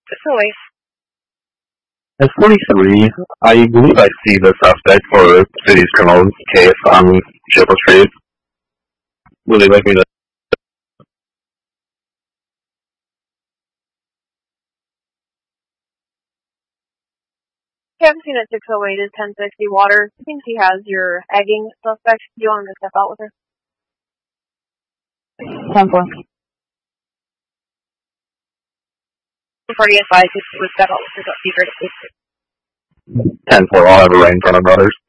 608. At 43, I believe I see the suspect for city's criminal case on Chipper Street. Would they like me to? Captain at 608 is 1060 Water. I think she has your egging suspect. Do you want him to step out with her? 10-4. Party advised you to step out with her, but be great. 10-4, I'll have a range on our brothers.